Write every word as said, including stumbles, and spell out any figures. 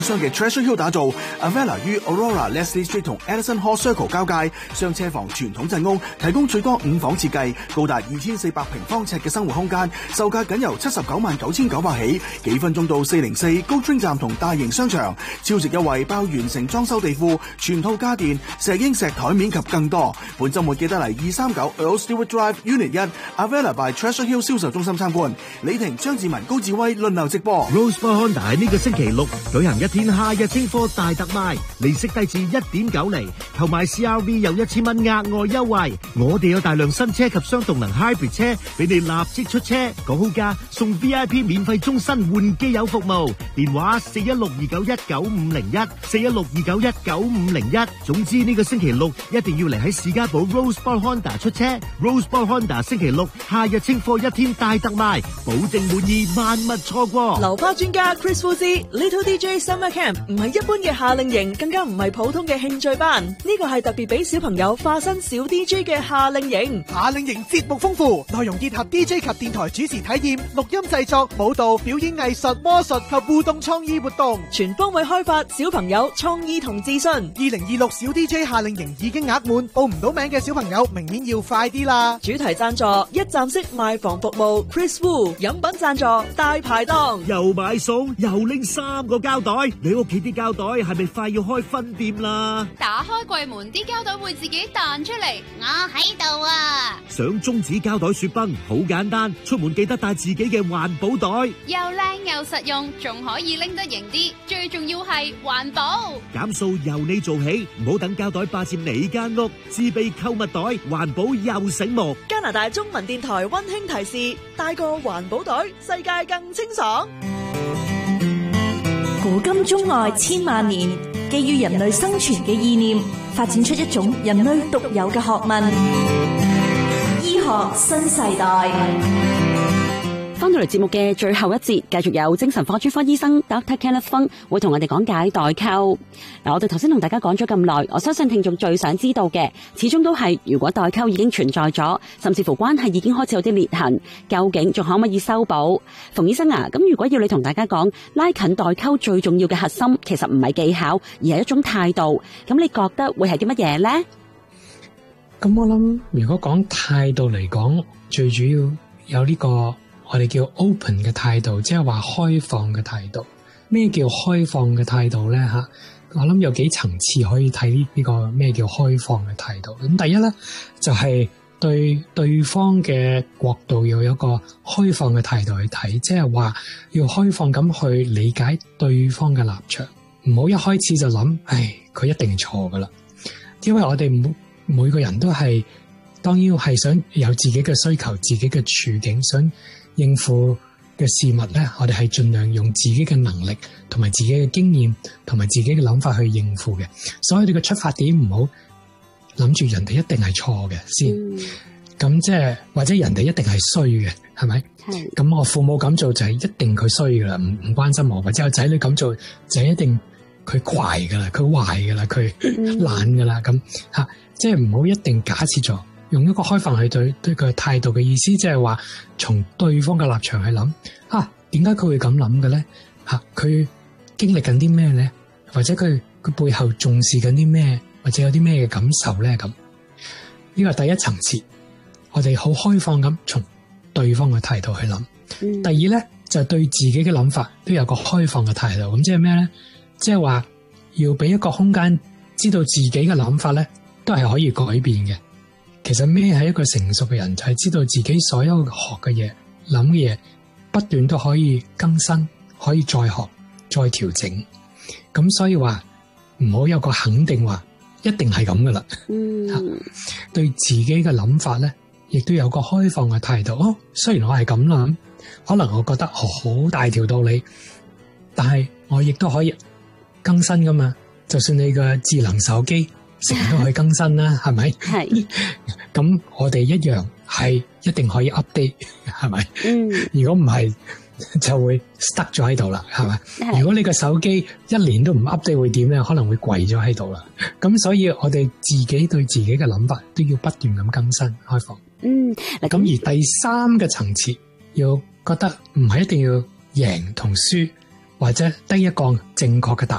商嘅 Treasure Hill 打造 Avella 於 Aurora Leslie Street 同 Edison Hall Circle 交界，雙車房傳統陣屋，提供最多五房設計，高達二千四百平方尺嘅生活空間，售價僅由七十九萬九千九百起，幾分鐘到四零四高 Train 站同大型商場，超值優惠包完成裝修地庫、全套家電、石英石台面及更多。本週末記得嚟二三九 Earl Stewart Drive Unit 一 Avella by Treasure Hill 銷售中心參觀。李婷、張志文、高志威輪流直播。 Rosebud Honda 喺呢個星期六舉行一天夏日清貨大特賣，利息低至一點九厘，購買 C R V 有一千蚊額外優惠。我哋有大量新車及雙動能 Hybrid 車俾你立即出車，講好價送 V I P 免費終身換機油服務。電話四一六二九一九五零一，四一六二九一九五零一。總之呢個星期六一定要嚟喺士嘉堡 Rosebud Honda 出車。Rosebud Honda 星期六夏日清貨一天大特賣，保證滿意，萬勿錯過。 流花專家 Chris Fuzzy Little D J Summer Camp 唔係一般嘅夏令營，更加唔係普通嘅興趣班，呢個係特別俾小朋友化身小 D J 嘅夏令營。 夏令營節目豐富，內容結合 D J 及電台主持體驗、錄音製作、舞蹈、表演藝術、魔術及互動創意活動， 全方位開發小朋友創意同自信。 二零二六小 D J 夏令營已經額滿，報唔到名嘅小朋友明年要快啲啦！ 主題贊助一站式賣房服務 Chris Wu， 飲品贊助大排檔， 又買餸又拎三個膠袋，你屋企啲膠袋係咪快要開分店啦？ 打開櫃門，啲膠袋會自己彈出嚟，我喺度啊！ 想中指膠袋雪崩好簡單，出門記得帶自己嘅環保袋， 又靚又實用，仲可以拎得型啲，最重要係環保。 減數由你做起，唔好等膠袋霸佔你間屋，自備購物袋，環保又醒目。 加拿大中文電台溫馨提示：帶個環保袋，世界更清爽。 古今中外千萬年，基於人類生存嘅意念，發展出一種人類獨有嘅學問——醫學新世代。 翻到嚟節目嘅最後一節，繼續有精神科專科醫生 Doctor Kenneth Fung 會同我哋講解代溝。嗱，我哋頭先同大家講咗咁耐，我相信聽眾最想知道嘅，始終都係如果代溝已經存在咗，甚至乎關係已經開始有啲裂痕，究竟仲可唔可以修補？馮醫生啊，咁如果要你同大家講拉近代溝最重要嘅核心，其實唔係技巧，而係一種態度，咁你覺得會係啲乜嘢呢？ 咁我諗，如果講態度嚟講，最主要有呢個我哋叫 open 嘅態度，即係話開放嘅態度。咩叫開放嘅態度咧？吓，我諗有幾層次可以睇呢個咩叫開放嘅態度。咁第一咧，就係對對方嘅角度要有一個開放嘅態度去睇，即係話要開放咁去理解對方嘅立場，唔好一開始就諗，唉，佢一定錯噶啦。因為我哋每每個人都係當然係想有自己嘅需求、自己嘅處境，想應付嘅事物咧，我哋係盡量用自己嘅能力同埋自己嘅經驗同埋自己嘅諗法去應付嘅。所以你嘅出發點唔好諗住人哋一定係錯嘅先，咁即係或者人哋一定係衰嘅，係咪？係。咁我父母咁做就係一定佢衰噶啦，唔唔關心我，或者我仔女咁做就係一定佢怪噶啦，佢壞噶啦，佢懶噶啦，咁吓，即係唔好一定假設咗。用一個開放去對對佢態度嘅意思，即係話從對方嘅立場去諗，啊，點解佢會咁諗嘅咧？吓、啊，佢經歷緊啲咩咧？或者佢佢背後重視緊啲咩？或者有啲咩嘅感受咧？咁呢個係第一層次，我哋好開放咁從對方嘅態度去諗。嗯、第二咧就係、對自己嘅諗法都有個開放嘅態度。咁即係咩咧？即係話要俾一個空間，知道自己嘅諗法咧都係可以改變嘅。其實咩係一個成熟嘅人，就係知道自己所有學嘅嘢、諗嘅嘢，不斷都可以更新，可以再學、再調整。咁所以話唔好有個肯定話一定係咁噶啦。嗯，對自己嘅諗法咧，亦都有個開放嘅態度。哦，雖然我係咁諗，可能我覺得好大條道理，但係我亦都可以更新噶嘛。就算你個智能手機成日都去更新啦，係咪？係。咁我哋一樣係一定可以 update， 係咪？嗯。如果唔係，就會 stuck 咗喺度啦，係咪？如果你個手機一年都唔 update 會點咧？可能會跪咗喺度啦。咁所以我哋自己對自己嘅諗法都要不斷咁更新開放。嗯。咁而第三個層次，要覺得唔係一定要贏同輸， 或者得一個正確嘅答案。